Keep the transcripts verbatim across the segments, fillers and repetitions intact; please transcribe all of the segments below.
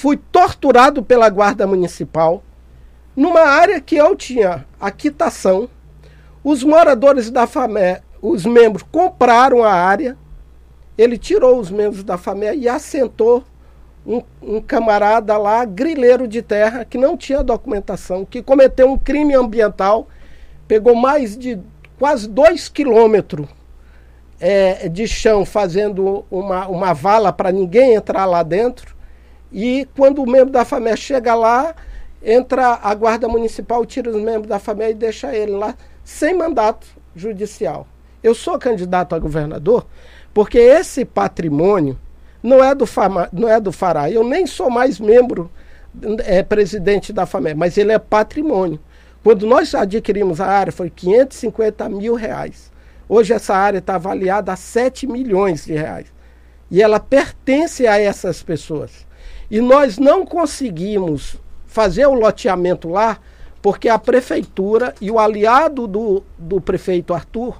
fui torturado pela Guarda Municipal, numa área que eu tinha a quitação. Os moradores da FAMER, os membros, compraram a área. Ele tirou os membros da FAMER e assentou um, um camarada lá, grileiro de terra, que não tinha documentação, que cometeu um crime ambiental, pegou mais de quase dois quilômetros é, de chão, fazendo uma, uma vala para ninguém entrar lá dentro. E quando o membro da FAMER chega lá, entra a Guarda Municipal, tira os membros da FAMER e deixa ele lá, sem mandato judicial. Eu sou candidato a governador porque esse patrimônio não é do, Fama, não é do Fará. Eu nem sou mais membro, é, presidente da FAMER, mas ele é patrimônio. Quando nós adquirimos a área, foi quinhentos e cinquenta mil reais. Hoje essa área está avaliada a sete milhões de reais. E ela pertence a essas pessoas. E nós não conseguimos fazer o loteamento lá, porque a prefeitura e o aliado do, do prefeito Arthur,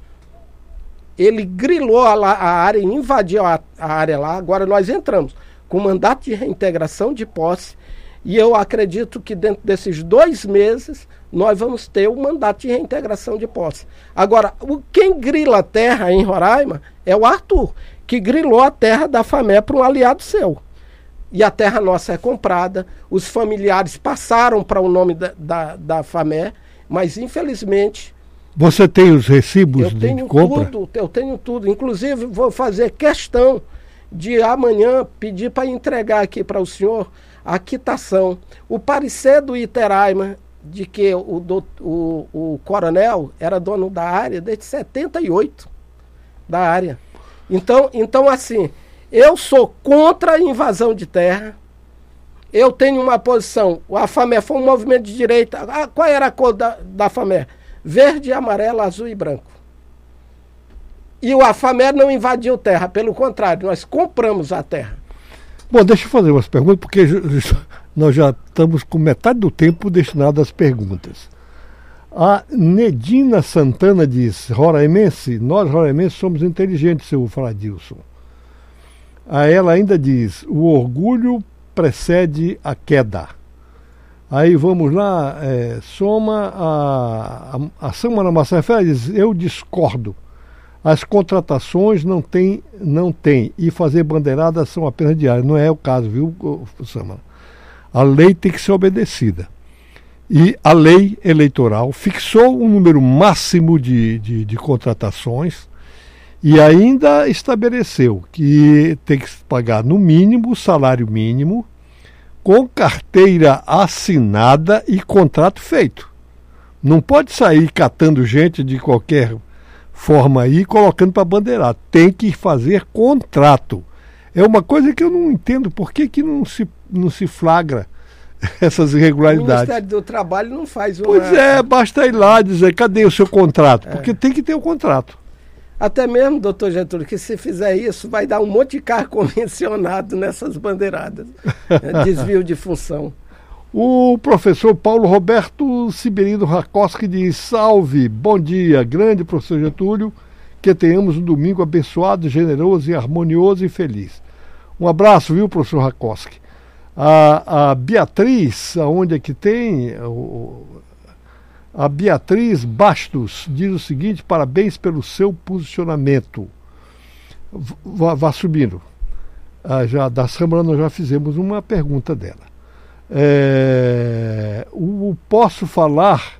ele grilou a, a área, invadiu a, a área lá. Agora nós entramos com mandato de reintegração de posse e eu acredito que dentro desses dois meses nós vamos ter o mandato de reintegração de posse. Agora, o, quem grila a terra em Roraima é o Arthur, que grilou a terra da FAMER para um aliado seu. E a terra nossa é comprada, os familiares passaram para o nome da, da, da FAMER, mas infelizmente... Você tem os recibos eu de tenho compra? Tudo, eu tenho tudo. Inclusive, vou fazer questão de amanhã pedir para entregar aqui para o senhor a quitação. O parecer do Iteraima de que o, do, o, o coronel era dono da área desde setenta e oito, da área. Então, então assim... Eu sou contra a invasão de terra. Eu tenho uma posição. A FAMER foi um movimento de direita. Ah, qual era a cor da, da FAMER? Verde, amarelo, azul e branco. E a FAMER não invadiu terra. Pelo contrário, nós compramos a terra. Bom, deixa eu fazer umas perguntas, porque nós já estamos com metade do tempo destinado às perguntas. A Nedina Santana diz: roraimense, nós roraimenses somos inteligentes, seu Fradilson. A ela ainda diz: o orgulho precede a queda. Aí vamos lá, é, soma a, a, a Samara Massafé diz: eu discordo. As contratações não tem, não tem, e fazer bandeiradas são apenas diárias. Não é o caso, viu, Samara? A lei tem que ser obedecida. E a lei eleitoral fixou um número máximo de, de, de contratações. E ainda estabeleceu que tem que pagar no mínimo o salário mínimo, com carteira assinada e contrato feito. Não pode sair catando gente de qualquer forma aí e colocando para bandeirar. Tem que fazer contrato. É uma coisa que eu não entendo. Por que, que não, se, não se flagra essas irregularidades? O Ministério do Trabalho não faz uma... Pois é, basta ir lá dizer: cadê o seu contrato? Porque é. Tem que ter o contrato. Até mesmo, doutor Getúlio, que se fizer isso, vai dar um monte de carro convencionado nessas bandeiradas. Desvio de função. O professor Paulo Roberto Sibirino Rakoski diz: salve, bom dia, grande professor Getúlio, que tenhamos um domingo abençoado, generoso e harmonioso e feliz. Um abraço, viu, professor Rakoski? A, a Beatriz, aonde é que tem... O, A Beatriz Bastos diz o seguinte: parabéns pelo seu posicionamento. Vá, vá subindo. Ah, já, da Samara nós já fizemos uma pergunta dela. É, o, o Posso Falar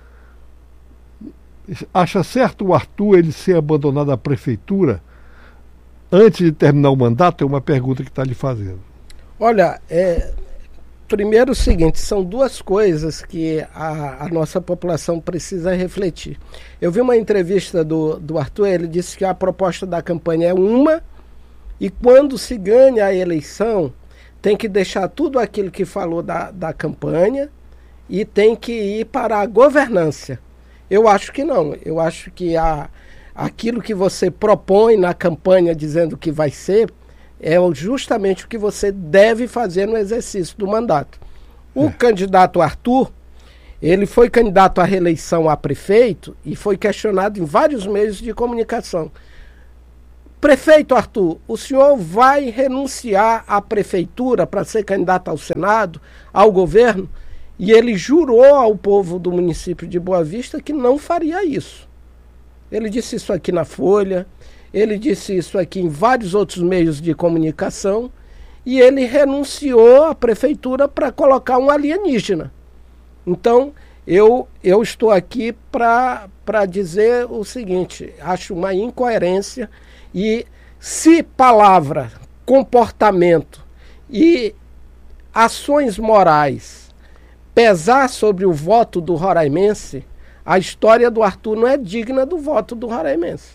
acha certo o Arthur ele ser abandonado à prefeitura antes de terminar o mandato? É uma pergunta que está lhe fazendo. Olha, é... Primeiro o seguinte, são duas coisas que a, a nossa população precisa refletir. Eu vi uma entrevista do, do Arthur, ele disse que a proposta da campanha é uma, e quando se ganha a eleição, tem que deixar tudo aquilo que falou da, da campanha e tem que ir para a governância. Eu acho que não, eu acho que a, aquilo que você propõe na campanha dizendo que vai ser, é justamente o que você deve fazer no exercício do mandato. O é. candidato Arthur, ele foi candidato à reeleição a prefeito e foi questionado em vários meios de comunicação. prefeito Arthur, o senhor vai renunciar à prefeitura para ser candidato ao Senado, ao governo? E ele jurou ao povo do município de Boa Vista que não faria isso. Ele disse isso aqui na Folha, ele disse isso aqui em vários outros meios de comunicação, e ele renunciou à prefeitura para colocar um alienígena. Então, eu, eu estou aqui para dizer o seguinte: acho uma incoerência, e se palavra, comportamento e ações morais pesar sobre o voto do roraimense, a história do Arthur não é digna do voto do roraimense.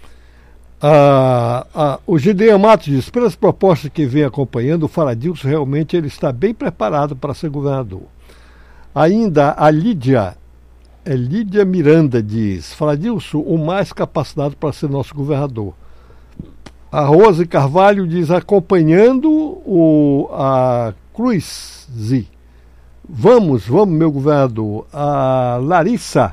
Ah, ah, o Gideon Matos diz: pelas propostas que vem acompanhando, o Faradilson realmente ele está bem preparado para ser governador. Ainda a Lídia, é Lídia Miranda diz: Faradilson, o mais capacitado para ser nosso governador. A Rose Carvalho diz: acompanhando o, a Cruz Z. Vamos, vamos, meu governador. A Larissa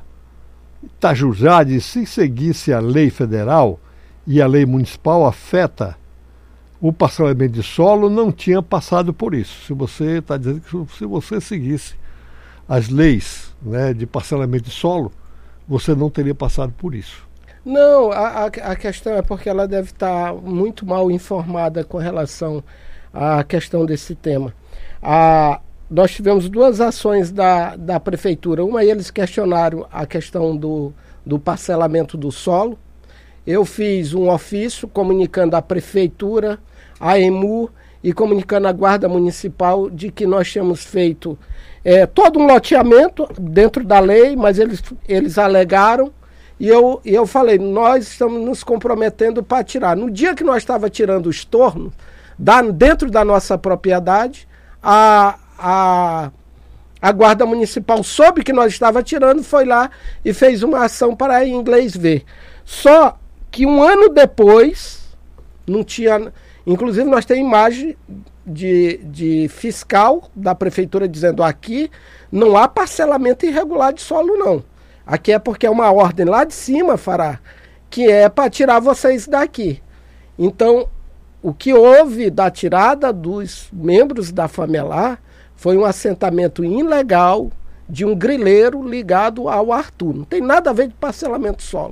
Itajujá diz: se seguisse a lei federal e a lei municipal afeta o parcelamento de solo, não tinha passado por isso. Se você está dizendo que se você seguisse as leis, né, de parcelamento de solo, você não teria passado por isso. Não, a, a questão é porque ela deve estar muito mal informada com relação à questão desse tema. A, nós tivemos duas ações da, da prefeitura. Uma, eles questionaram a questão do, do parcelamento do solo. Eu fiz um ofício comunicando à prefeitura, à EMU e comunicando à Guarda Municipal de que nós tínhamos feito é, todo um loteamento dentro da lei, mas eles, eles alegaram. E eu, eu falei: nós estamos nos comprometendo para tirar. No dia que nós estávamos tirando os tornos, da, dentro da nossa propriedade, a, a, a Guarda Municipal soube que nós estávamos tirando, foi lá e fez uma ação para a Inglês ver. Só que um ano depois, não tinha... Inclusive, nós temos imagem de, de fiscal da prefeitura dizendo: aqui não há parcelamento irregular de solo, não. Aqui é porque é uma ordem lá de cima, Fará, que é para tirar vocês daqui. Então, o que houve da tirada dos membros da Famelar foi um assentamento ilegal de um grileiro ligado ao Arthur. Não tem nada a ver de parcelamento solo.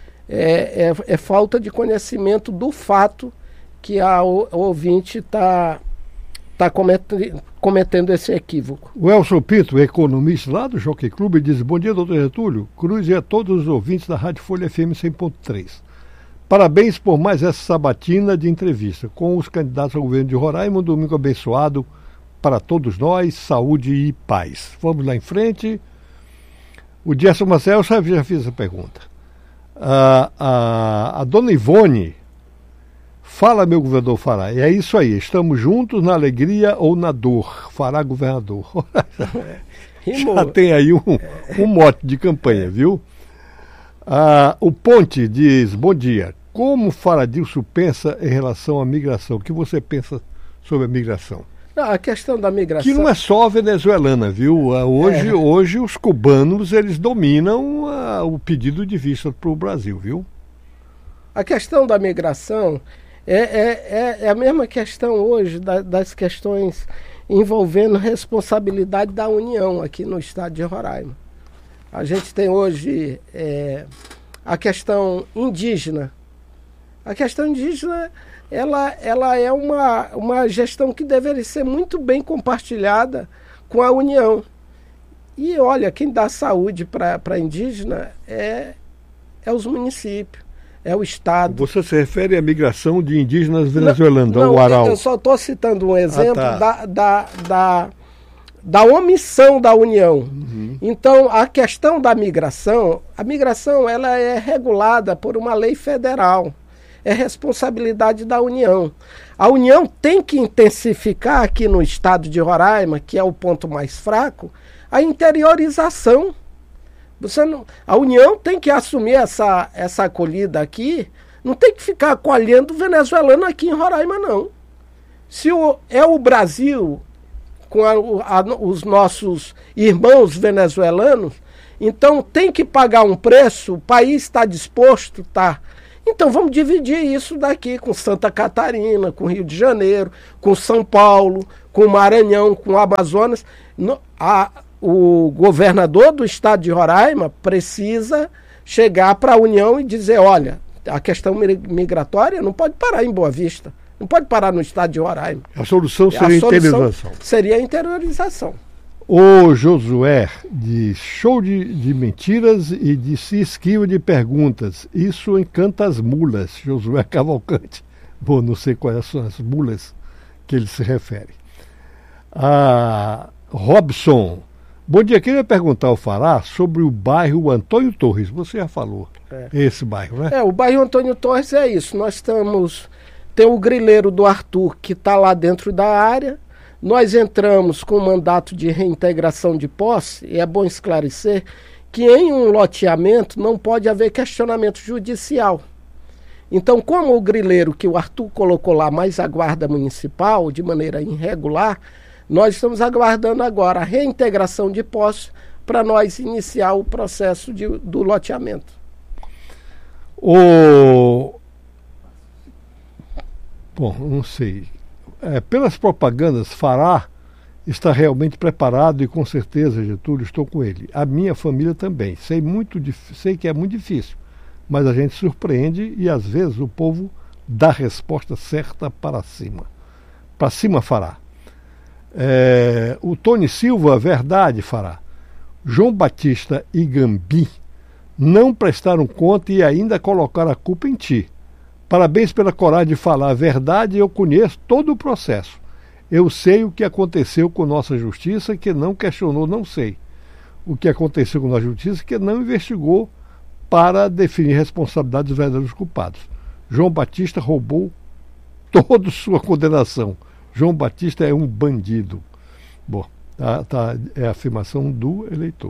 É, é, é falta de conhecimento do fato que a, o, o ouvinte está tá cometendo, cometendo esse equívoco. O Elson Pinto, economista lá do Jockey Clube, diz: bom dia, doutor Getúlio Cruz, e a todos os ouvintes da Rádio Folha F M cem ponto três. Parabéns por mais essa sabatina de entrevista com os candidatos ao governo de Roraima. Um domingo abençoado para todos nós, saúde e paz. Vamos lá em frente. O Gerson Marcel, já, já fiz essa pergunta. A, a, a dona Ivone fala: meu governador Fará, é isso aí, estamos juntos na alegria ou na dor, Fará governador. Já tem aí um, um mote de campanha, viu? Ah, o Ponte diz: bom dia, como Faradilson pensa em relação à migração? O que você pensa sobre a migração? Não, a questão da migração... Que não é só venezuelana, viu? Hoje, é. hoje os cubanos, eles dominam uh, o pedido de vista para o Brasil, viu? A questão da migração é, é, é a mesma questão hoje da, das questões envolvendo responsabilidade da União aqui no estado de Roraima. A gente tem hoje é, a questão indígena. A questão indígena... Ela, ela é uma, uma gestão que deveria ser muito bem compartilhada com a União. E olha, quem dá saúde para a indígena é, é os municípios, é o Estado. Você se refere à migração de indígenas venezuelanos, ao Uaral? Eu só estou citando um exemplo ah, tá. da, da, da, da omissão da União. Uhum. Então, a questão da migração, a migração ela é regulada por uma lei federal. É responsabilidade da União. A União tem que intensificar aqui no estado de Roraima, que é o ponto mais fraco, a interiorização. Você não, a União tem que assumir essa, essa acolhida aqui, não tem que ficar acolhendo venezuelano aqui em Roraima, não. Se o, é o Brasil com a, a, os nossos irmãos venezuelanos, então tem que pagar um preço, o país está disposto, está... Então vamos dividir isso daqui com Santa Catarina, com Rio de Janeiro, com São Paulo, com Maranhão, com Amazonas. No, a, o governador do estado de Roraima precisa chegar para a União e dizer, olha, a questão migratória não pode parar em Boa Vista, não pode parar no estado de Roraima. A solução seria a interiorização. Seria a interiorização. O Josué diz, show de, de mentiras e de se esquiva de perguntas. Isso encanta as mulas. Josué Cavalcante. Bom, não sei quais são as mulas que ele se refere. A Robson. Bom dia, queria perguntar ao Fará sobre o bairro Antônio Torres. Você já falou. É. Esse bairro, né? É, o bairro Antônio Torres é isso. Nós estamos... Tem o grileiro do Arthur que está lá dentro da área. Nós entramos com o mandato de reintegração de posse, e é bom esclarecer que em um loteamento não pode haver questionamento judicial. Então, como o grileiro que o Arthur colocou lá, mais a guarda municipal, de maneira irregular, nós estamos aguardando agora a reintegração de posse para nós iniciar o processo de, do loteamento. O... Bom, não sei... É, pelas propagandas, Fará está realmente preparado e com certeza, Getúlio, estou com ele. A minha família também. Sei, muito, sei que é muito difícil, mas a gente surpreende e às vezes o povo dá a resposta certa para cima. Para cima, Fará. É, o Tony Silva, verdade, Fará. João Batista e Gambi não prestaram conta e ainda colocaram a culpa em ti. Parabéns pela coragem de falar a verdade. Eu conheço todo o processo. Eu sei o que aconteceu com nossa justiça, que não questionou, não sei. O que aconteceu com nossa justiça, que não investigou para definir responsabilidade dos verdadeiros culpados. João Batista roubou toda sua condenação. João Batista é um bandido. Bom, tá, tá, é a afirmação do eleitor.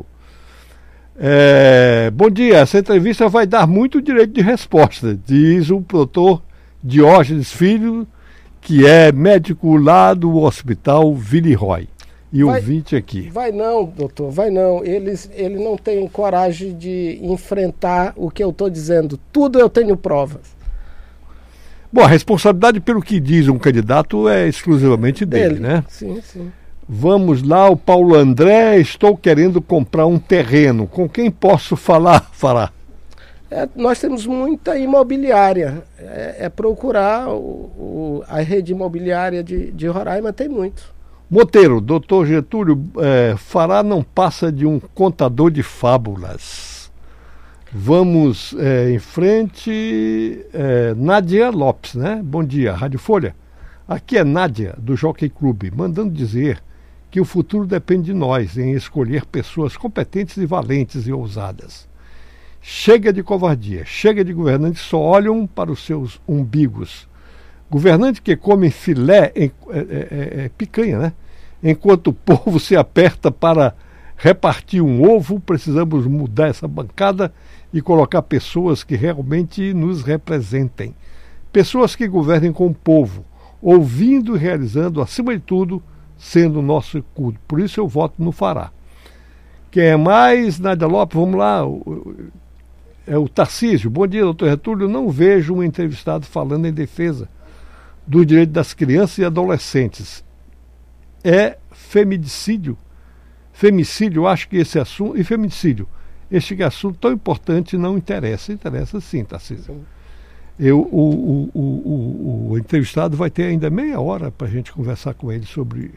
É, bom dia, essa entrevista vai dar muito direito de resposta, diz o doutor Diógenes Filho, que é médico lá do Hospital Villeroy. E vai, ouvinte aqui. Vai não, doutor, vai não. Eles, ele não tem coragem de enfrentar o que eu estou dizendo. Tudo eu tenho provas. Bom, a responsabilidade pelo que diz um candidato é exclusivamente dele, dele né? Sim, sim. Vamos lá, o Paulo André, estou querendo comprar um terreno. Com quem posso falar, Fará? É, nós temos muita imobiliária. É, é procurar o, o, a rede imobiliária de, de Roraima, tem muito. Monteiro, doutor Getúlio, é, Fará não passa de um contador de fábulas. Vamos é, em frente. É, Nádia Lopes, né? Bom dia, Rádio Folha. Aqui é Nádia, do Jockey Clube, mandando dizer que o futuro depende de nós em escolher pessoas competentes e valentes e ousadas. Chega de covardia, chega de governantes que só olham para os seus umbigos. Governante que come filé, em, é, é, é, picanha, né? Enquanto o povo se aperta para repartir um ovo, precisamos mudar essa bancada e colocar pessoas que realmente nos representem. Pessoas que governem com o povo, ouvindo e realizando, acima de tudo, sendo o nosso escudo. Por isso eu voto no Fará. Quem é mais? Nádia Lopes, vamos lá. É o Tarcísio. Bom dia, doutor Getúlio. Não vejo um entrevistado falando em defesa do direito das crianças e adolescentes. É feminicídio. Femicídio, acho que esse assunto... E feminicídio. Este assunto tão importante não interessa. Interessa sim, Tarcísio. Eu, o, o, o, o, o entrevistado vai ter ainda meia hora para a gente conversar com ele sobre...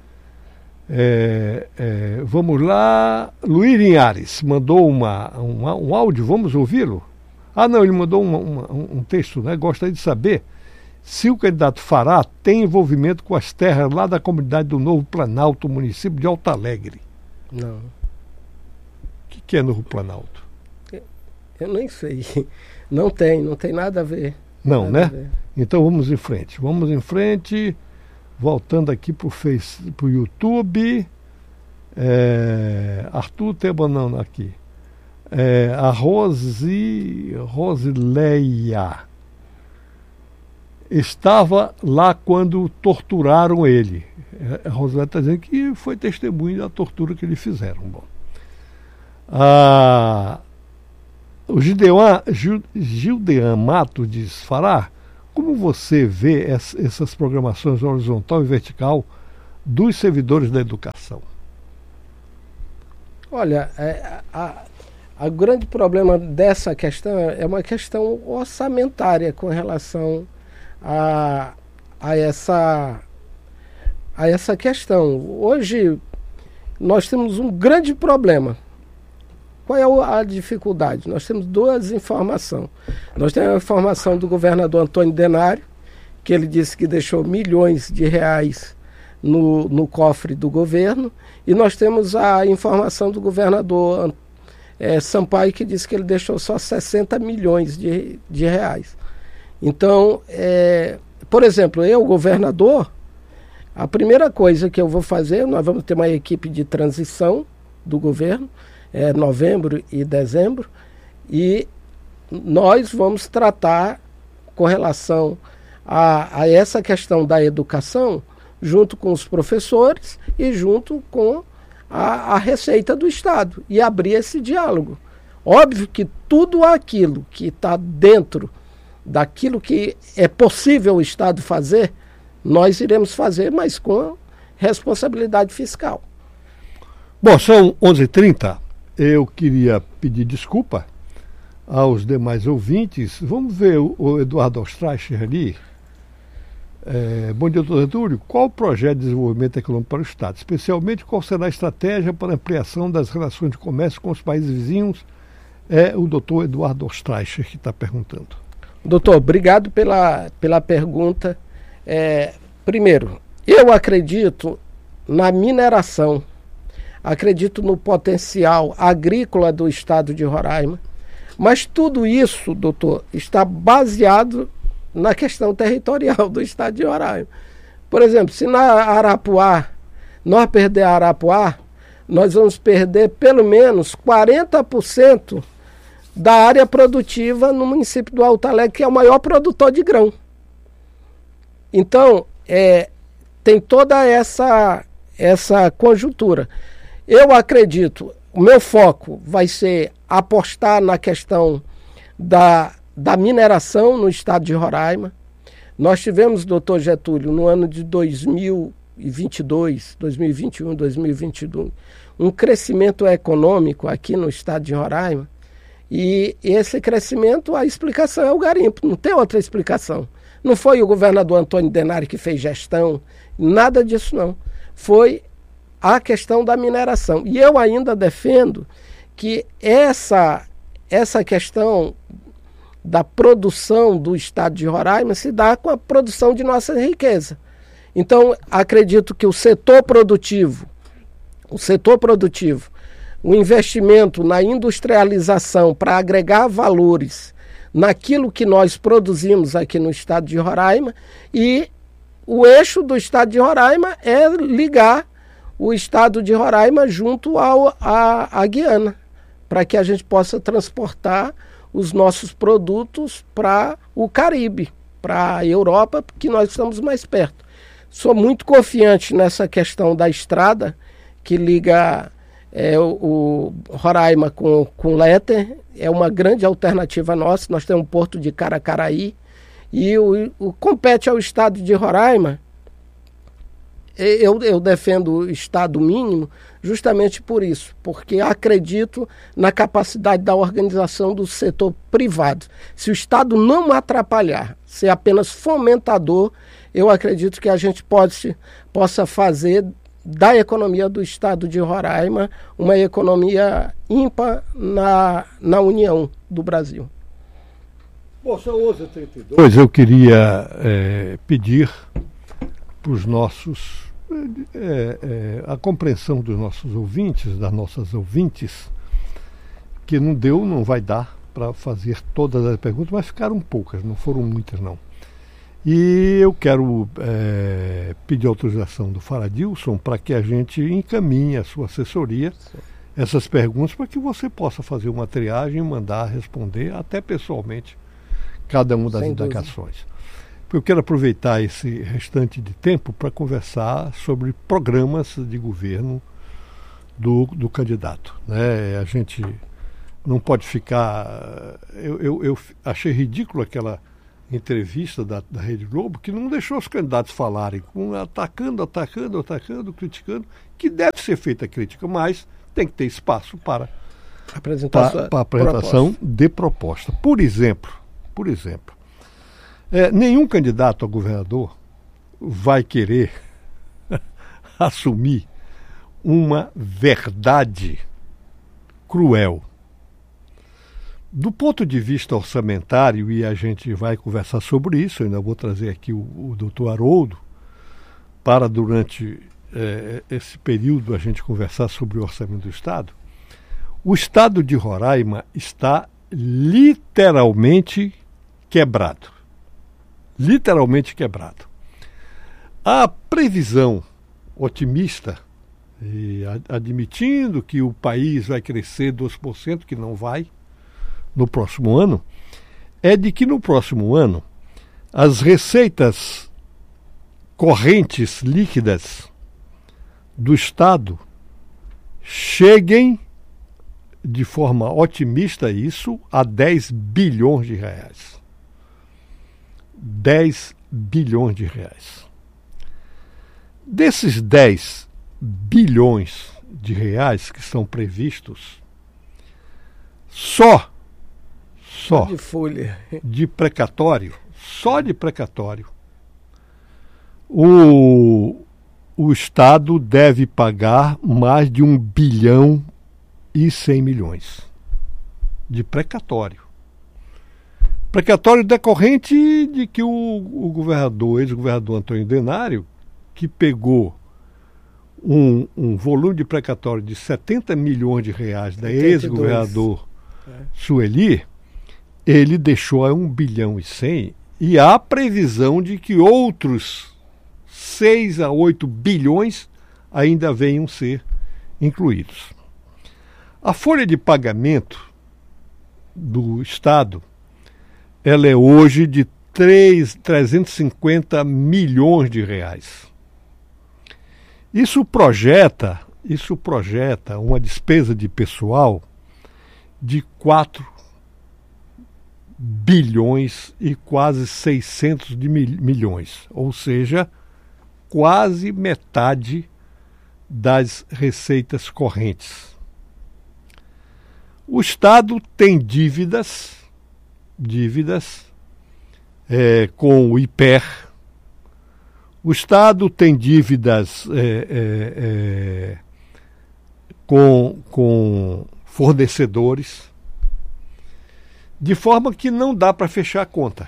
É, é, vamos lá. Luiz Linhares mandou uma, uma, um áudio, vamos ouvi-lo? Ah, não, ele mandou uma, uma, um texto, né? Gostaria de saber se o candidato Fará tem envolvimento com as terras lá da comunidade do Novo Planalto, município de Alto Alegre. Não. O que, que é Novo Planalto? Eu nem sei. Não tem, não tem nada a ver. Não, nada né? Então vamos em frente. Vamos em frente. Voltando aqui para o Face, para o YouTube. É, Arthur tem banana aqui. É, a Rosi, Rosileia estava lá quando torturaram ele. A Rosileia está dizendo que foi testemunha da tortura que eles fizeram. Bom. A o Gideon, Gil, Gildean Mato diz, Fará, como você vê essa, essas programações horizontal e vertical dos servidores da educação? Olha, é, a, a grande problema dessa questão é uma questão orçamentária com relação a, a, essa, a essa questão. Hoje nós temos um grande problema. Qual é a dificuldade? Nós temos duas informações. Nós temos a informação do governador Antônio Denário, que ele disse que deixou milhões de reais no, no cofre do governo, e nós temos a informação do governador é, Sampaio, que disse que ele deixou só sessenta milhões de, de reais. Então, é, por exemplo, eu, governador, a primeira coisa que eu vou fazer, nós vamos ter uma equipe de transição do governo, é novembro e dezembro, e nós vamos tratar com relação a, a essa questão da educação, junto com os professores e junto com a, a Receita do Estado, e abrir esse diálogo. Óbvio que tudo aquilo que está dentro daquilo que é possível o Estado fazer, nós iremos fazer, mas com responsabilidade fiscal. Bom, são onze e trinta. Eu queria pedir desculpa aos demais ouvintes. Vamos ver o, o Eduardo Ostracher ali. É, bom dia, doutor Getúlio. Qual o projeto de desenvolvimento econômico para o Estado? Especialmente, qual será a estratégia para a ampliação das relações de comércio com os países vizinhos? É o doutor Eduardo Ostracher que está perguntando. Doutor, obrigado pela, pela pergunta. É, primeiro, eu acredito na mineração. Acredito no potencial agrícola do estado de Roraima, mas tudo isso, doutor, está baseado na questão territorial do estado de Roraima. Por exemplo, se na Arapuá, nós perder a Arapuá, nós vamos perder pelo menos quarenta por cento da área produtiva no município do Alto Alegre, que é o maior produtor de grão. Então, é, tem toda essa, essa conjuntura. Eu acredito, o meu foco vai ser apostar na questão da, da mineração no estado de Roraima. Nós tivemos, doutor Getúlio, no ano de dois mil e vinte e dois, dois mil e vinte e um, dois mil e vinte e dois, um crescimento econômico aqui no estado de Roraima, e esse crescimento, a explicação é o garimpo, não tem outra explicação. Não foi o governador Antônio Denário que fez gestão, nada disso não. Foi a questão da mineração. E eu ainda defendo que essa, essa questão da produção do estado de Roraima se dá com a produção de nossa riqueza. Então, acredito que o setor produtivo, o setor produtivo, o investimento na industrialização para agregar valores naquilo que nós produzimos aqui no estado de Roraima, e o eixo do estado de Roraima é ligar o estado de Roraima junto ao, a, a Guiana, para que a gente possa transportar os nossos produtos para o Caribe, para a Europa, porque nós estamos mais perto. Sou muito confiante nessa questão da estrada que liga é, o, o Roraima com, com Léter, é uma grande alternativa nossa. Nós temos um porto de Caracaraí, e o, o compete ao estado de Roraima. Eu, eu defendo o estado mínimo justamente por isso, porque acredito na capacidade da organização do setor privado. Se o estado não atrapalhar, ser apenas fomentador, eu acredito que a gente pode, possa fazer da economia do estado de Roraima uma economia ímpar na, na União do Brasil. Bom, são onze e trinta e dois. Pois eu queria é, pedir para os nossos, é, é, a compreensão dos nossos ouvintes, das nossas ouvintes, que não deu, não vai dar para fazer todas as perguntas, mas ficaram poucas, não foram muitas não. E eu quero é, pedir autorização do Faradilson para que a gente encaminhe a sua assessoria essas perguntas, para que você possa fazer uma triagem e mandar responder até pessoalmente cada uma das indagações. Eu quero aproveitar esse restante de tempo para conversar sobre programas de governo do, do candidato, né? A gente não pode ficar... Eu, eu, eu achei ridículo aquela entrevista da, da Rede Globo, que não deixou os candidatos falarem, com, atacando, atacando, atacando, criticando, que deve ser feita a crítica, mas tem que ter espaço para apresentação, para a apresentação proposta. de proposta. Por exemplo, por exemplo, é, nenhum candidato a governador vai querer assumir uma verdade cruel. Do ponto de vista orçamentário, e a gente vai conversar sobre isso, eu ainda vou trazer aqui o, o doutor Haroldo, para durante eh, esse período a gente conversar sobre o orçamento do Estado. O Estado de Roraima está literalmente quebrado. Literalmente quebrado. A previsão otimista, e admitindo que o país vai crescer dois por cento, que não vai, no próximo ano, é de que no próximo ano as receitas correntes líquidas do Estado cheguem, de forma otimista isso, a dez bilhões de reais. dez bilhões de reais. Desses dez bilhões de reais que são previstos, só Só de folha. De precatório, só de precatório, o, o Estado deve pagar mais de um bilhão e cem milhões de precatório. Precatório decorrente de que o, o governador, ex-governador Antônio Denário, que pegou um, um volume de precatório de setenta milhões de reais da ex-governador é. Sueli, ele deixou a um bilhão e cem, e há previsão de que outros seis a oito bilhões ainda venham ser incluídos. A folha de pagamento do Estado, ela é hoje de trezentos e cinquenta milhões de reais. Isso projeta, isso projeta uma despesa de pessoal de quatro bilhões e quase seiscentos de mil, milhões, ou seja, quase metade das receitas correntes. O Estado tem dívidas, dívidas é, com o I P E R. O Estado tem dívidas é, é, é, com, com fornecedores, de forma que não dá para fechar a conta.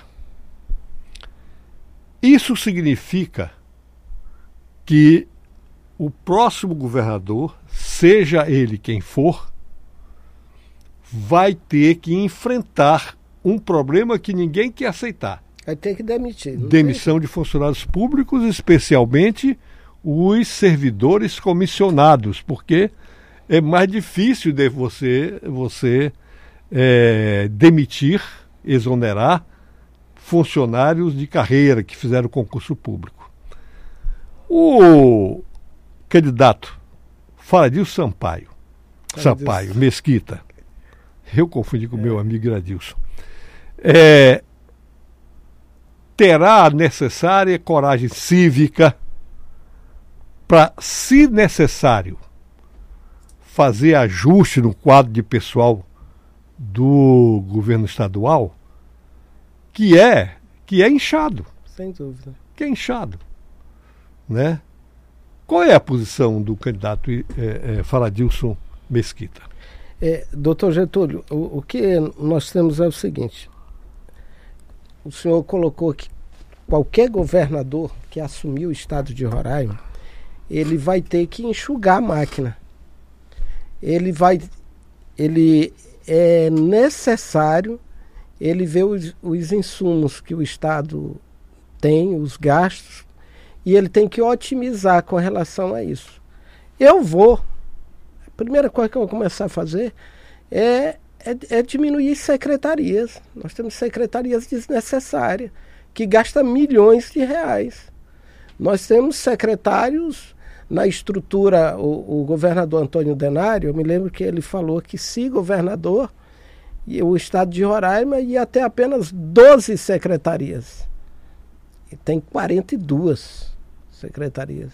Isso significa que o próximo governador, seja ele quem for, vai ter que enfrentar um problema que ninguém quer aceitar. Vai ter que demitir. Demissão de funcionários públicos, especialmente os servidores comissionados, porque é mais difícil de você, você é, demitir, exonerar funcionários de carreira que fizeram concurso público. O candidato Faradil Sampaio, Sampaio, Mesquita, eu confundi com o é. meu amigo Gradilson, é, terá a necessária coragem cívica para, se necessário, fazer ajuste no quadro de pessoal do governo estadual, que é, que é inchado. Sem dúvida. Que é inchado. Né? Qual é a posição do candidato é, é, Faradilson Mesquita? É, doutor Getúlio, o, o que nós temos é o seguinte: o senhor colocou que qualquer governador que assumir o estado de Roraima, ele vai ter que enxugar a máquina. Ele vai, ele é necessário ele ver os, os insumos que o estado tem, os gastos, e ele tem que otimizar com relação a isso. Eu vou, a primeira coisa que eu vou começar a fazer é, é, é diminuir secretarias. Nós temos secretarias desnecessárias, que gastam milhões de reais. Nós temos secretários na estrutura, o, o governador Antônio Denário, eu me lembro que ele falou que, se governador, e o estado de Roraima ia ter apenas doze secretarias. E tem quarenta e duas secretarias.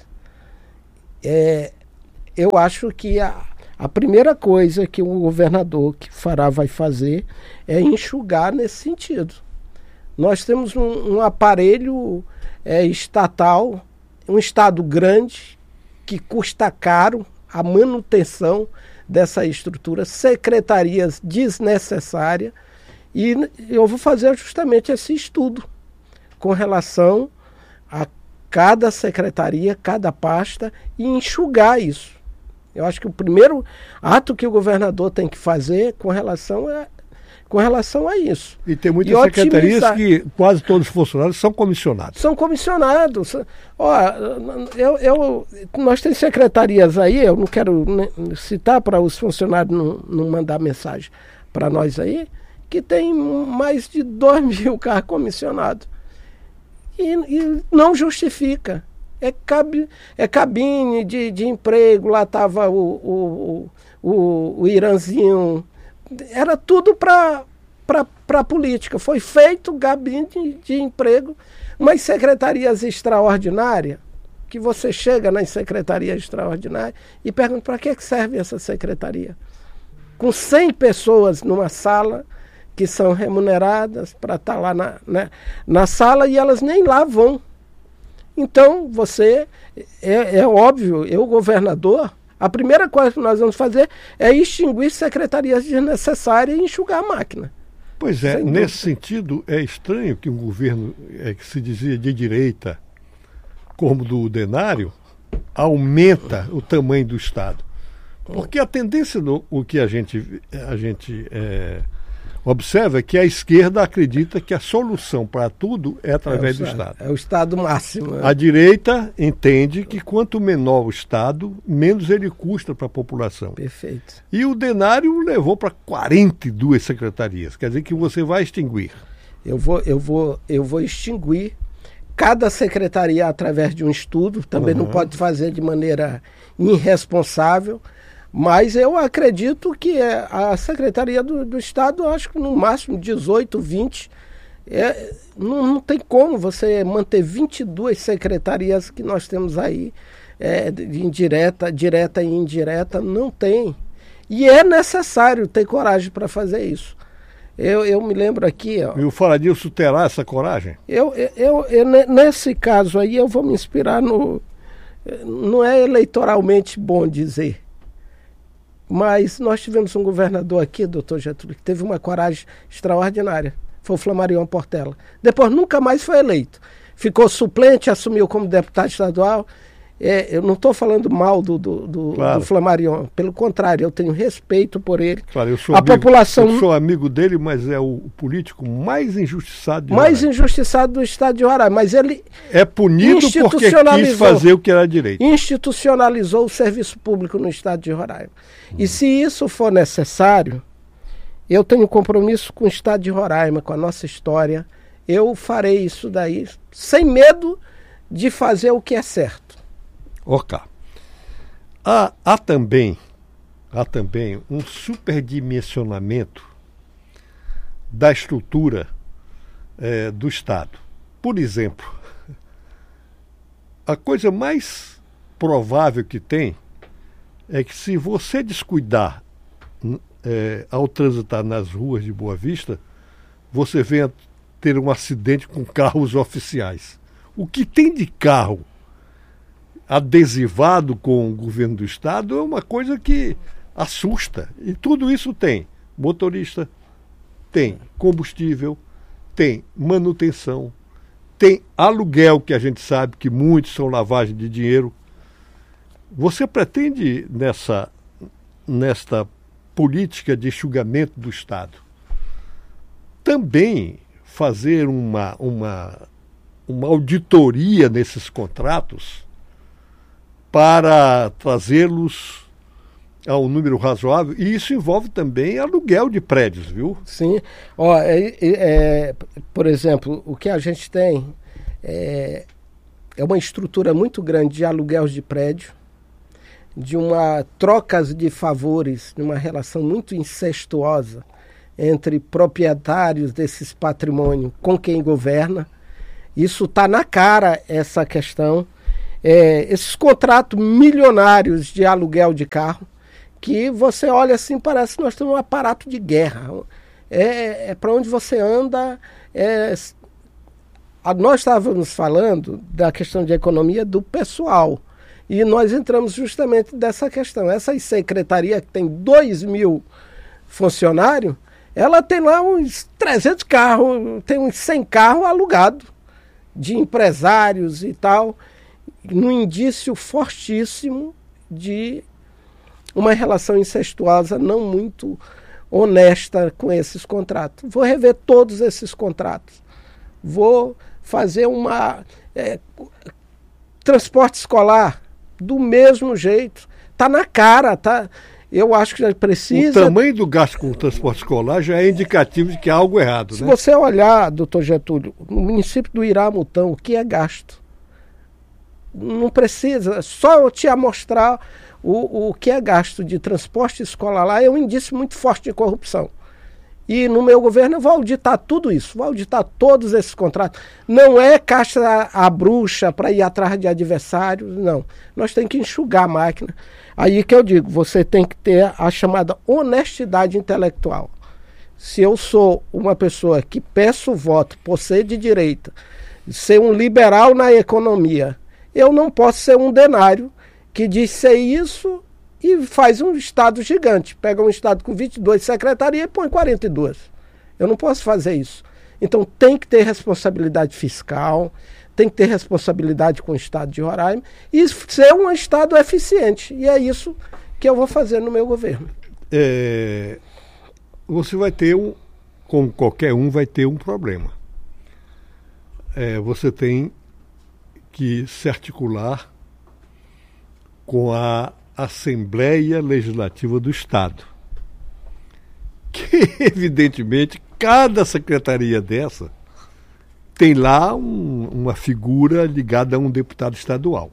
É, eu acho que a, a primeira coisa que o governador que fará vai fazer é enxugar nesse sentido. Nós temos um, um aparelho é, estatal, um estado grande, que custa caro a manutenção dessa estrutura, secretarias desnecessárias, e eu vou fazer justamente esse estudo com relação a cada secretaria, cada pasta, e enxugar isso. Eu acho que o primeiro ato que o governador tem que fazer com relação a, com relação a isso. E tem muitas e secretarias otimizar. Que quase todos os funcionários são comissionados. São comissionados. Ó, eu, eu, nós temos secretarias aí, eu não quero citar para os funcionários não, não mandar mensagem para nós aí, que tem mais de dois mil carros comissionados. E, e não justifica. É, cab, é cabine de, de emprego, lá estava o, o, o, o Iranzinho. Era tudo para a política. Foi feito gabinete de, de emprego, mas secretarias extraordinárias, que você chega nas secretarias extraordinárias e pergunta para que, que serve essa secretaria. Com cem pessoas numa sala, que são remuneradas para estar lá na, na, na sala, e elas nem lá vão. Então, você, é, é óbvio, eu, governador, a primeira coisa que nós vamos fazer é extinguir secretarias desnecessárias e enxugar a máquina. Pois é, nesse sentido, é estranho que um governo é, que se dizia de direita, como do Denário, aumenta o tamanho do Estado. Porque a tendência, no, o que a gente, a gente é, observa é que a esquerda acredita que a solução para tudo é através é do Estado. É o Estado máximo. Né? A direita entende que quanto menor o Estado, menos ele custa para a população. Perfeito. E o Denário levou para quarenta e duas secretarias. Quer dizer que você vai extinguir. Eu vou, eu vou, eu vou extinguir cada secretaria através de um estudo. Também uhum. não pode fazer de maneira irresponsável. Mas eu acredito que a Secretaria do, do Estado, acho que no máximo dezoito, vinte, é, não, não tem como você manter vinte e duas secretarias que nós temos aí, é, de indireta, direta e indireta, não tem. E é necessário ter coragem para fazer isso. Eu, eu me lembro aqui... Ó, e o Faladilson terá essa coragem? Eu, eu, eu, eu, nesse caso aí, eu vou me inspirar no... Não é eleitoralmente bom dizer, mas nós tivemos um governador aqui, doutor Getúlio, que teve uma coragem extraordinária. Foi o Flamarion Portela. Depois nunca mais foi eleito. Ficou suplente, assumiu como deputado estadual. É, eu não estou falando mal do, do, do, claro. do Flamarion. Pelo contrário, eu tenho respeito por ele. Claro, eu sou, a amigo, população... eu sou amigo dele, mas é o político mais injustiçado de Mais Roraima. injustiçado do estado de Roraima. Mas ele é punido porque quis fazer o que era direito. Institucionalizou o serviço público no estado de Roraima. Hum. E se isso for necessário, eu tenho compromisso com o estado de Roraima, com a nossa história. Eu farei isso daí sem medo de fazer o que é certo. Ok. Há, há, também, há também um superdimensionamento da estrutura é, do Estado. Por exemplo, a coisa mais provável que tem é que, se você descuidar é, ao transitar nas ruas de Boa Vista, você venha ter um acidente com carros oficiais. O que tem de carro adesivado com o governo do Estado é uma coisa que assusta. E tudo isso tem motorista, tem combustível, tem manutenção, tem aluguel, que a gente sabe que muitos são lavagem de dinheiro. Você pretende, nessa, nesta política de enxugamento do Estado, também fazer uma, uma, uma auditoria nesses contratos para trazê-los a um número razoável? E isso envolve também aluguel de prédios, viu? Sim. Ó, é, é, por exemplo, o que a gente tem é, é uma estrutura muito grande de aluguel de prédio, de uma trocas de favores, de uma relação muito incestuosa entre proprietários desses patrimônios com quem governa. Isso está na cara, essa questão. É, esses contratos milionários de aluguel de carro, que você olha assim, parece que nós temos um aparato de guerra. É, é para onde você anda. É, a, nós estávamos falando da questão de economia do pessoal. E nós entramos justamente dessa questão. Essa secretaria que tem dois mil funcionários, ela tem lá uns trezentos carros, tem uns cem carros alugados de empresários e tal, num indício fortíssimo de uma relação incestuosa não muito honesta com esses contratos. Vou rever todos esses contratos. Vou fazer uma... É, transporte escolar, do mesmo jeito. Está na cara, tá? Eu acho que já precisa... O tamanho do gasto com o transporte escolar já é indicativo de que há algo errado, Se né? você olhar, doutor Getúlio, no município do Iramutão, o que é gasto? Não precisa, só eu te mostrar o, o que é gasto de transporte escolar lá é um indício muito forte de corrupção. E no meu governo eu vou auditar tudo isso, vou auditar todos esses contratos. Não é caixa a bruxa para ir atrás de adversários, não. Nós temos que enxugar a máquina. Aí que eu digo, você tem que ter a chamada honestidade intelectual. Se eu sou uma pessoa que peço voto por ser de direita, ser um liberal na economia, eu não posso ser um denário que diz ser isso e faz um estado gigante. Pega um estado com vinte e duas secretarias e põe quarenta e duas. Eu não posso fazer isso. Então tem que ter responsabilidade fiscal, tem que ter responsabilidade com o estado de Roraima e ser um estado eficiente. E é isso que eu vou fazer no meu governo. É, você vai ter, um, como qualquer um, vai ter um problema. É, você tem que se articular com a Assembleia Legislativa do Estado, que evidentemente cada secretaria dessa tem lá um, uma figura ligada a um deputado estadual.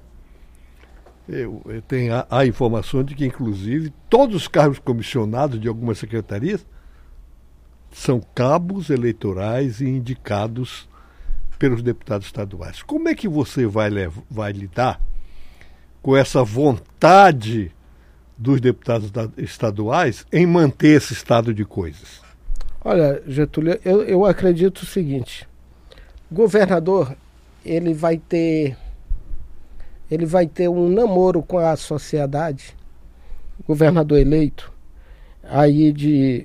Eu, eu tenho a, a informação de que, inclusive, todos os cargos comissionados de algumas secretarias são cabos eleitorais e indicados pelos deputados estaduais. Como é que você vai, levar, vai lidar com essa vontade dos deputados estaduais em manter esse estado de coisas? Olha, Getúlio, eu, eu acredito o seguinte: o governador ele vai ter ele vai ter um namoro com a sociedade, governador eleito, aí de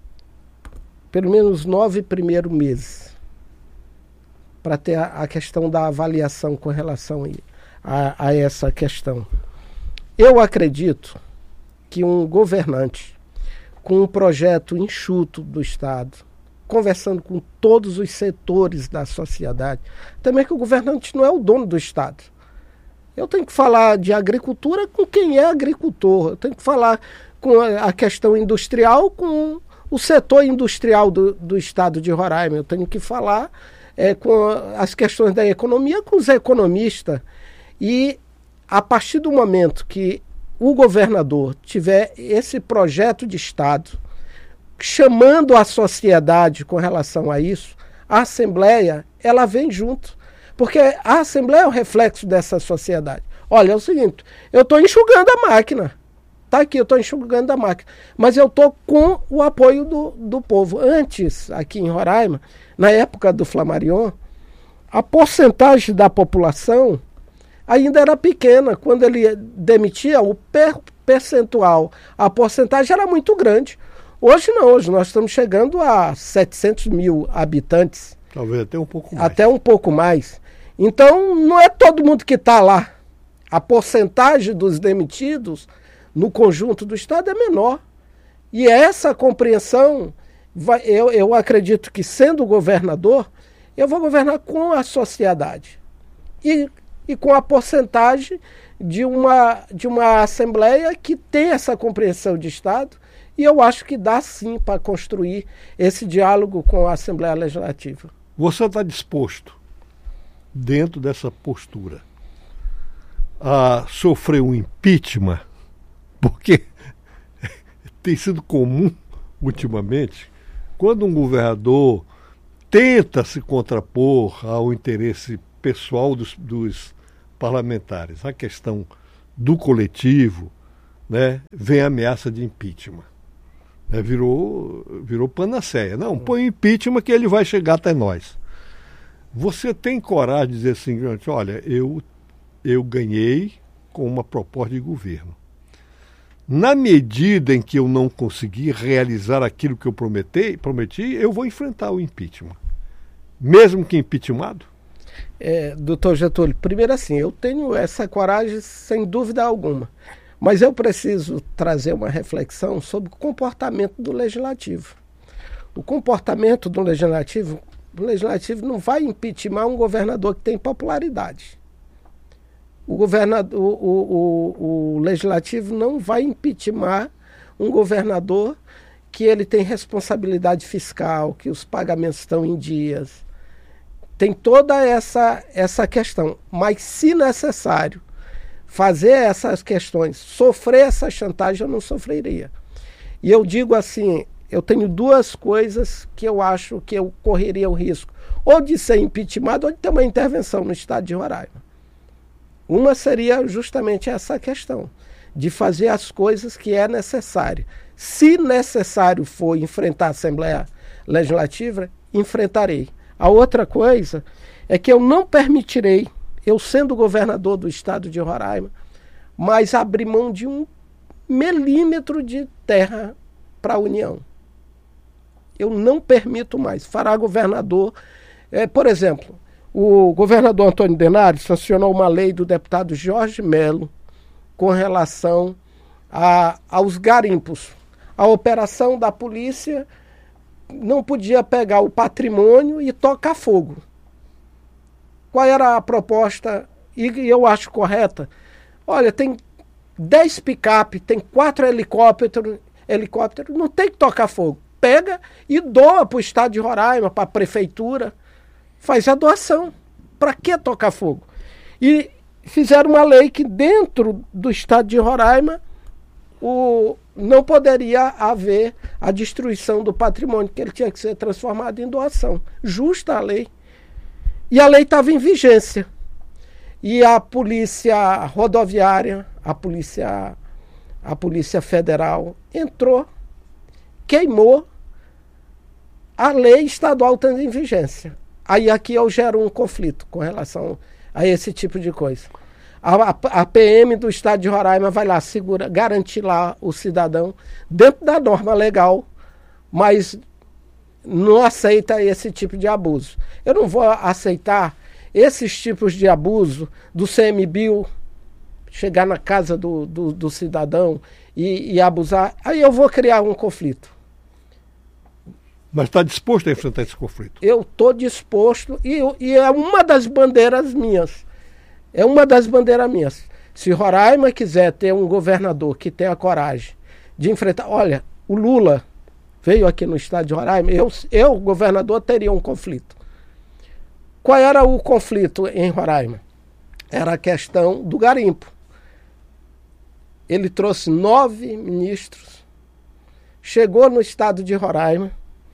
pelo menos nove primeiros meses, para ter a, a questão da avaliação com relação a, a essa questão. Eu acredito que um governante com um projeto enxuto do Estado, conversando com todos os setores da sociedade, também que o governante não é o dono do Estado. Eu tenho que falar de agricultura com quem é agricultor, eu tenho que falar com a questão industrial com o setor industrial do, do Estado de Roraima, eu tenho que falar é, com as questões da economia com os economistas. E a partir do momento que o governador tiver esse projeto de Estado, chamando a sociedade com relação a isso, a Assembleia, ela vem junto. Porque a Assembleia é o reflexo dessa sociedade. Olha, é o seguinte, eu estou enxugando a máquina. Está aqui, eu estou enxugando a máquina. Mas eu estou com o apoio do, do povo. Antes, aqui em Roraima, na época do Flammarion, a porcentagem da população ainda era pequena. Quando ele demitia, o per percentual, a porcentagem era muito grande. Hoje não, hoje nós estamos chegando a setecentos mil habitantes. Talvez até um pouco mais. Até um pouco mais. Então, não é todo mundo que está lá. A porcentagem dos demitidos no conjunto do Estado é menor. E essa compreensão, vai, eu, eu acredito que, sendo governador, eu vou governar com a sociedade. E e com a porcentagem de uma, de uma Assembleia que tem essa compreensão de Estado, e eu acho que dá sim para construir esse diálogo com a Assembleia Legislativa. Você está disposto, dentro dessa postura, a sofrer um impeachment? Porque tem sido comum, ultimamente, quando um governador tenta se contrapor ao interesse pessoal dos, dos parlamentares, a questão do coletivo, né, vem a ameaça de impeachment. É, virou, virou panaceia. Não, põe impeachment que ele vai chegar até nós. Você tem coragem de dizer assim, olha, eu, eu ganhei com uma proposta de governo. Na medida em que eu não conseguir realizar aquilo que eu prometi, prometi, eu vou enfrentar o impeachment. Mesmo que impeachmentado? É, doutor Getúlio, primeiro assim, eu tenho essa coragem sem dúvida alguma. Mas eu preciso trazer uma reflexão sobre o comportamento do Legislativo. O comportamento do Legislativo, o Legislativo não vai impeachmentar um governador que tem popularidade. O, governador, o, o, o, o Legislativo não vai impeachmentar um governador que ele tem responsabilidade fiscal, que os pagamentos estão em dias. Tem toda essa, essa questão. Mas, se necessário, fazer essas questões, sofrer essa chantagem, eu não sofreria. E eu digo assim, eu tenho duas coisas que eu acho que eu correria o risco, ou de ser impeachmentado, ou de ter uma intervenção no estado de Roraima. Uma seria justamente essa questão, de fazer as coisas que é necessário. Se necessário for enfrentar a Assembleia Legislativa, enfrentarei. A outra coisa é que eu não permitirei, eu sendo governador do estado de Roraima, mas abrir mão de um milímetro de terra para a União. Eu não permito mais. Fará governador, é, por exemplo, o governador Antônio Denário sancionou uma lei do deputado Jorge Melo com relação a, aos garimpos. A operação da polícia não podia pegar o patrimônio e tocar fogo. Qual era a proposta? E eu acho correta. Olha, tem dez picape, tem quatro helicópteros, helicóptero, não tem que tocar fogo. Pega e doa para o estado de Roraima, para a prefeitura. Faz a doação. Para que tocar fogo? E fizeram uma lei que dentro do estado de Roraima o, não poderia haver a destruição do patrimônio, que ele tinha que ser transformado em doação. Justa a lei. E a lei estava em vigência. E a polícia rodoviária, a polícia, a polícia federal entrou, queimou, a lei estadual estando em vigência. Aí aqui eu gero um conflito com relação a esse tipo de coisa. A, a, a P M do estado de Roraima vai lá, segura, garantir lá o cidadão dentro da norma legal, mas não aceita esse tipo de abuso. Eu não vou aceitar esses tipos de abuso do C M B I U, chegar na casa do, do, do cidadão e, e abusar. Aí eu vou criar um conflito. Mas está disposto a enfrentar esse conflito? Eu estou disposto e, e é uma das bandeiras minhas. É uma das bandeiras minhas. Se Roraima quiser ter um governador que tenha coragem de enfrentar... Olha, o Lula veio aqui no estado de Roraima, eu, eu governador, teria um conflito. Qual era o conflito em Roraima? Era a questão do garimpo. Ele trouxe nove ministros, chegou no estado de Roraima,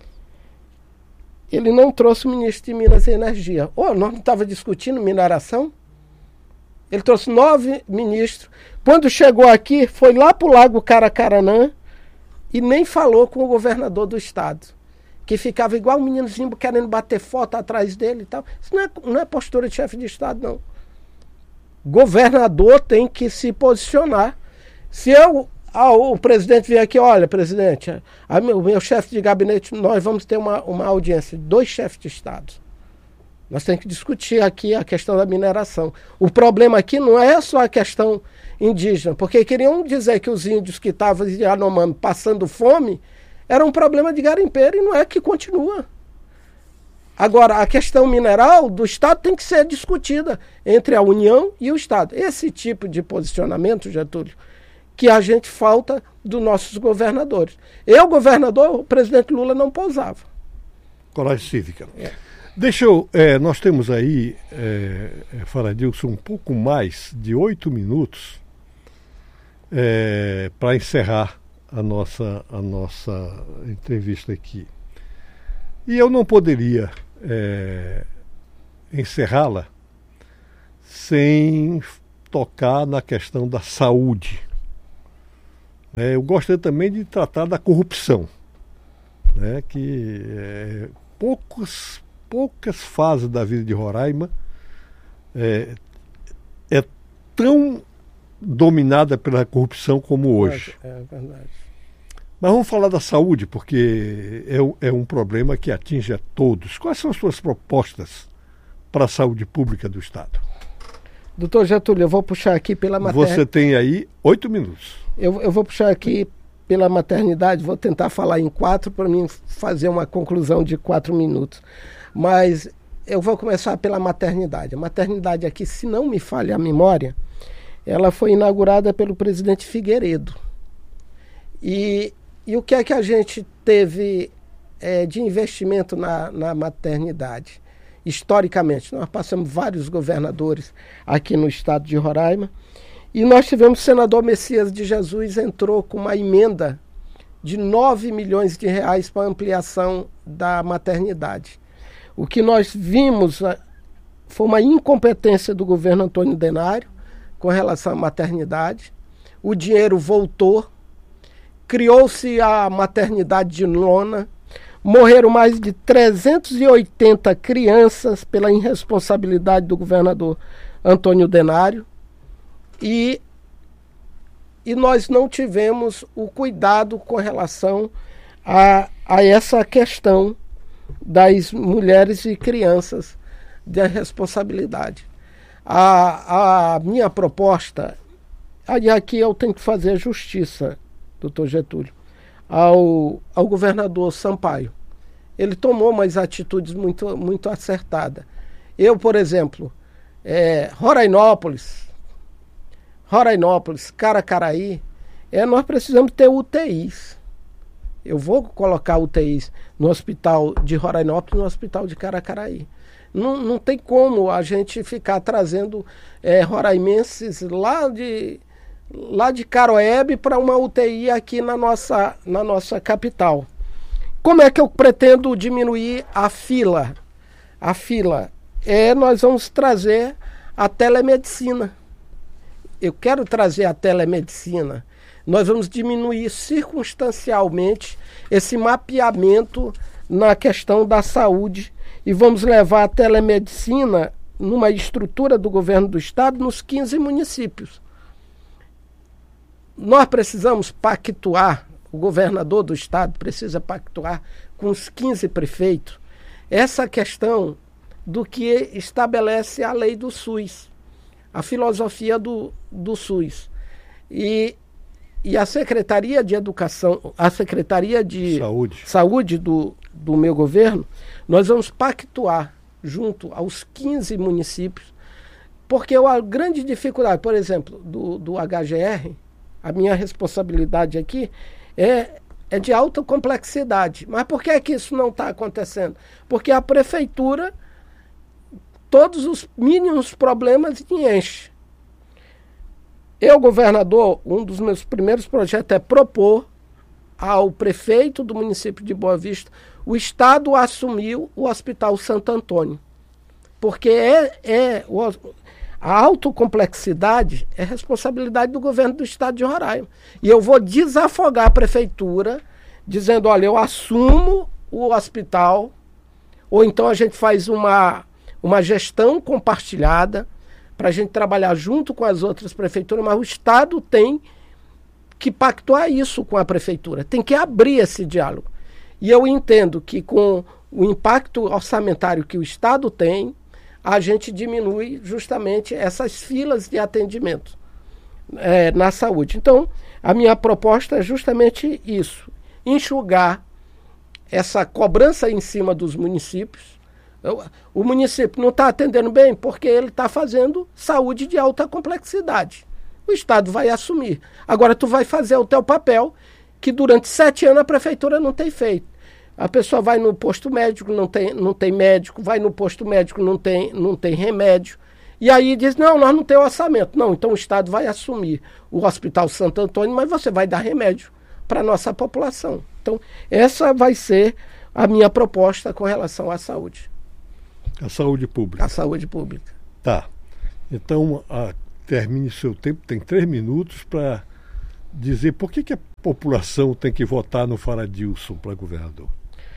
ele não trouxe o ministro de Minas e Energia. Oh, nós não estávamos discutindo mineração? Ele trouxe nove ministros. Quando chegou aqui, foi lá para o Lago Caracaranã e nem falou com o governador do estado, que ficava igual um meninozinho querendo bater foto atrás dele e tal. Isso não é, não é postura de chefe de estado, não. Governador tem que se posicionar. Se eu, ah, o presidente vier aqui, olha, presidente, a meu, o meu chefe de gabinete, nós vamos ter uma, uma audiência de dois chefes de estado. Nós temos que discutir aqui a questão da mineração. O problema aqui não é só a questão indígena, porque queriam dizer que os índios que estavam em Yanomami passando fome era um problema de garimpeiro e não é que continua. Agora, a questão mineral do Estado tem que ser discutida entre a União e o Estado. Esse tipo de posicionamento, Getúlio, que a gente falta dos nossos governadores. Eu, governador, o presidente Lula não pousava. Coragem cívica. É. Deixa eu... É, nós temos aí, é, Faradilson, um pouco mais de oito minutos é, para encerrar a nossa, a nossa entrevista aqui. E eu não poderia é, encerrá-la sem tocar na questão da saúde. É, eu gostaria também de tratar da corrupção, né, que é, poucos, poucas fases da vida de Roraima é, é tão dominada pela corrupção como hoje. É, é verdade. Mas vamos falar da saúde, porque é, é um problema que atinge a todos. Quais são as suas propostas para a saúde pública do Estado? Doutor Getúlio, eu vou puxar aqui pela maternidade. Você tem aí oito minutos. Eu, eu vou puxar aqui pela maternidade, vou tentar falar em quatro para mim fazer uma conclusão de quatro minutos. Mas eu vou começar pela maternidade. A maternidade aqui, se não me falha a memória, ela foi inaugurada pelo presidente Figueiredo. E, e o que é que a gente teve é, de investimento na, na maternidade? Historicamente, nós passamos vários governadores aqui no estado de Roraima, e nós tivemos o senador Messias de Jesus, entrou com uma emenda de nove milhões de reais para ampliação da maternidade. O que nós vimos foi uma incompetência do governo Antônio Denário com relação à maternidade. O dinheiro voltou, criou-se a maternidade de lona, morreram mais de trezentas e oitenta crianças pela irresponsabilidade do governador Antônio Denário. E, e nós não tivemos o cuidado com relação a, a essa questão das mulheres e crianças da responsabilidade. A, a minha proposta, e aqui eu tenho que fazer justiça, doutor Getúlio, ao, ao governador Sampaio. Ele tomou umas atitudes muito, muito acertadas. Eu, por exemplo, é, Rorainópolis, Rorainópolis, Caracaraí, é, nós precisamos ter U T Is. Eu vou colocar U T Is no hospital de Rorainópolis e no hospital de Caracaraí. Não, não tem como a gente ficar trazendo é, roraimenses lá de, lá de Caroebe para uma U T I aqui na nossa, na nossa capital. Como é que eu pretendo diminuir a fila? A fila é, nós vamos trazer a telemedicina. Eu quero trazer a telemedicina. Nós vamos diminuir circunstancialmente esse mapeamento na questão da saúde e vamos levar a telemedicina numa estrutura do governo do estado nos quinze municípios. Nós precisamos pactuar, o governador do estado precisa pactuar com os quinze prefeitos essa questão do que estabelece a lei do SUS, a filosofia do, do SUS. E, e a Secretaria de Educação, a Secretaria de Saúde, Saúde do, do meu governo, nós vamos pactuar junto aos quinze municípios, porque a grande dificuldade, por exemplo, do, do H G R, a minha responsabilidade aqui é, é de alta complexidade. Mas por que é que isso não está acontecendo? Porque a prefeitura, todos os mínimos problemas enche. Eu, governador, um dos meus primeiros projetos é propor ao prefeito do município de Boa Vista o Estado assumiu o Hospital Santo Antônio. Porque é, é, o, a autocomplexidade é responsabilidade do governo do estado de Roraima. E eu vou desafogar a prefeitura, dizendo, olha, eu assumo o hospital, ou então a gente faz uma, uma gestão compartilhada para a gente trabalhar junto com as outras prefeituras, mas o estado tem que pactuar isso com a prefeitura, tem que abrir esse diálogo. E eu entendo que com o impacto orçamentário que o estado tem, a gente diminui justamente essas filas de atendimento é, na saúde. Então, a minha proposta é justamente isso, enxugar essa cobrança em cima dos municípios. O município não está atendendo bem porque ele está fazendo saúde de alta complexidade. O Estado vai assumir. Agora tu vai fazer o teu papel, que durante sete anos a prefeitura não tem feito. A pessoa vai no posto médico, não tem, não tem médico, vai no posto médico, não tem, não tem remédio. E aí diz, não, nós não temos orçamento. Não, então o Estado vai assumir o Hospital Santo Antônio, mas você vai dar remédio para a nossa população. Então, essa vai ser a minha proposta com relação à saúde. A saúde pública. A saúde pública. Tá. Então, a, termine seu tempo, tem três minutos para dizer por que, que a população tem que votar no Faradilson para governador.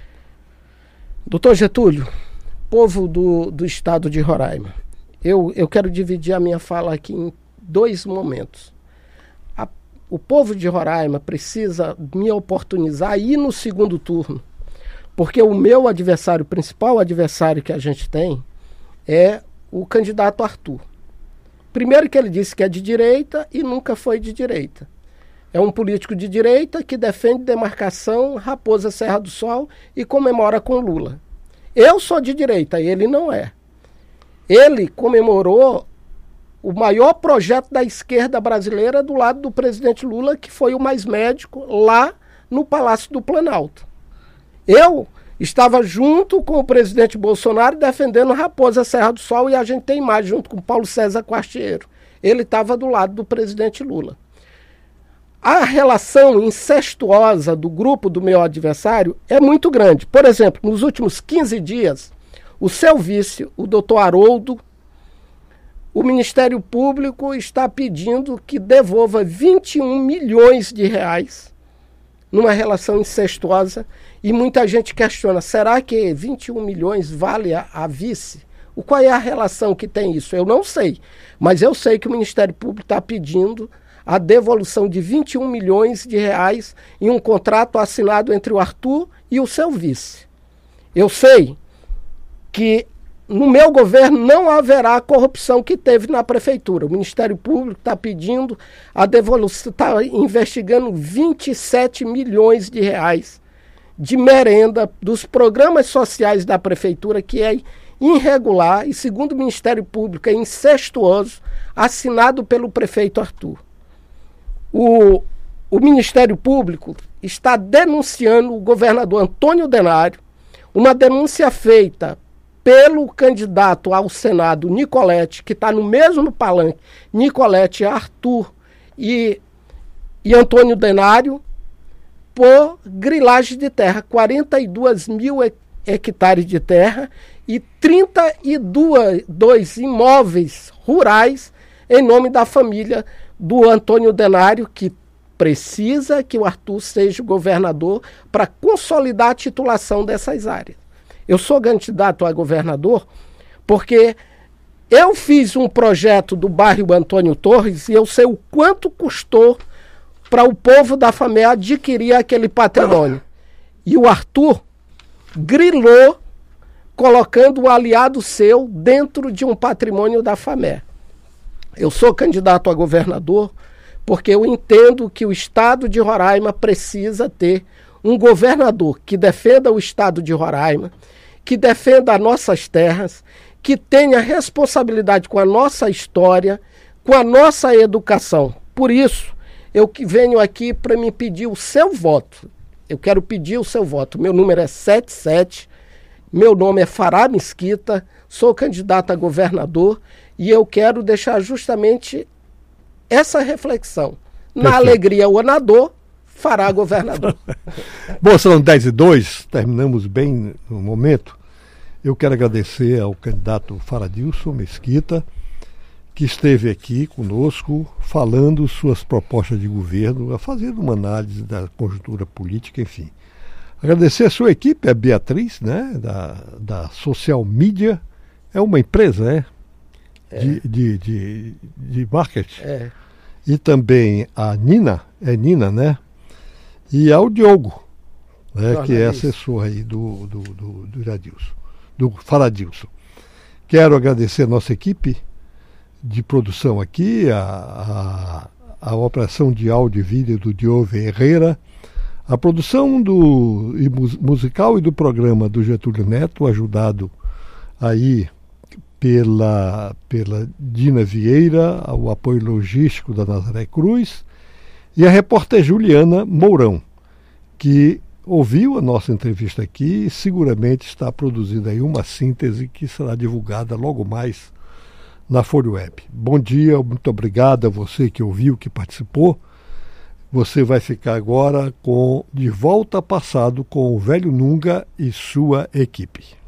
Doutor Getúlio, povo do, do estado de Roraima, eu, eu quero dividir a minha fala aqui em dois momentos. A, o povo de Roraima precisa me oportunizar ir no segundo turno, porque o meu adversário, o principal adversário que a gente tem, é o candidato Arthur. Primeiro que ele disse que é de direita e nunca foi de direita. É um político de direita que defende demarcação Raposa Serra do Sol e comemora com Lula. Eu sou de direita, ele não é. Ele comemorou o maior projeto da esquerda brasileira do lado do presidente Lula, que foi o Mais Médico, lá no Palácio do Planalto. Eu estava junto com o presidente Bolsonaro defendendo Raposa Serra do Sol e a gente tem imagem junto com Paulo César Quartiero. Ele estava do lado do presidente Lula. A relação incestuosa do grupo do meu adversário é muito grande. Por exemplo, nos últimos quinze dias, o seu vice, o doutor Haroldo, o Ministério Público está pedindo que devolva vinte e um milhões de reais numa relação incestuosa e muita gente questiona, será que vinte e um milhões vale a, a vice? O, qual é a relação que tem isso? Eu não sei, mas eu sei que o Ministério Público está pedindo a devolução de vinte e um milhões de reais em um contrato assinado entre o Arthur e o seu vice. Eu sei que no meu governo não haverá a corrupção que teve na prefeitura. O Ministério Público está pedindo a devolução, está investigando vinte e sete milhões de reais de merenda dos programas sociais da prefeitura, que é irregular e, segundo o Ministério Público, é incestuoso, assinado pelo prefeito Arthur. O, o Ministério Público está denunciando o governador Antônio Denário, uma denúncia feita pelo candidato ao Senado, Nicolete, que está no mesmo palanque, Nicolete, Arthur e, e Antônio Denário, por grilagem de terra, quarenta e dois mil hectares de terra e trinta e dois imóveis rurais em nome da família do Antônio Denário, que precisa que o Arthur seja o governador para consolidar a titulação dessas áreas. Eu sou candidato a governador porque eu fiz um projeto do bairro Antônio Torres e eu sei o quanto custou para o povo da Famé adquirir aquele patrimônio. E o Arthur grilou, colocando o aliado seu dentro de um patrimônio da Famé. Eu sou candidato a governador porque eu entendo que o estado de Roraima precisa ter um governador que defenda o estado de Roraima, que defenda as nossas terras, que tenha responsabilidade com a nossa história, com a nossa educação. Por isso, eu que venho aqui para me pedir o seu voto. Eu quero pedir o seu voto. Meu número é setenta e sete, meu nome é Fará Mesquita, sou candidato a governador e eu quero deixar justamente essa reflexão. Na Perfeito. Alegria ou na dor, Fará governador. Bom, são dez e dois, terminamos bem no momento. Eu quero agradecer ao candidato Faradilson Mesquita, que esteve aqui conosco falando suas propostas de governo, fazendo uma análise da conjuntura política, enfim. Agradecer a sua equipe, a Beatriz, né, da, da Social Media, é uma empresa, é? É. De, de, de, de marketing. É. E também a Nina, é Nina, né? E ao Diogo, né, que é assessor aí do, do, do, do Iradilson, do Faradilson. Quero agradecer a nossa equipe de produção aqui, a, a, a operação de áudio e vídeo do Diogo Herrera, a produção do e musical e do programa do Getúlio Neto, ajudado aí pela, pela Dina Vieira, o apoio logístico da Nazaré Cruz, e a repórter Juliana Mourão, que ouviu a nossa entrevista aqui e seguramente está produzindo aí uma síntese que será divulgada logo mais na Folha Web. Bom dia, muito obrigado a você que ouviu, que participou. Você vai ficar agora com De Volta ao Passado com o Velho Nunga e sua equipe.